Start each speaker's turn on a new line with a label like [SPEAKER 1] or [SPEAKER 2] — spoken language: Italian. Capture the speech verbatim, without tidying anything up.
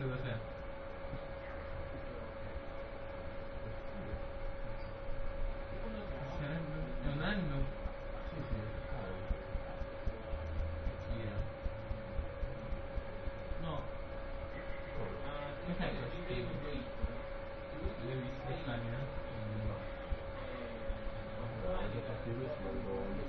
[SPEAKER 1] da te. Sarebbe... è un anno?
[SPEAKER 2] Sì, sì,
[SPEAKER 1] Chi è? No. Che fai questo? L'hai visto? Stamina?
[SPEAKER 2] no. Ho già fatto i due,